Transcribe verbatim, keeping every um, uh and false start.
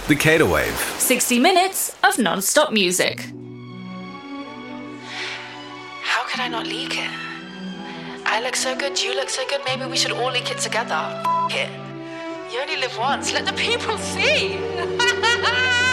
The Cater Wave. sixty minutes of non-stop music. How could I not leak it? I look so good, you look so good, maybe we should all leak it together. F- it. You only live once, let the people see.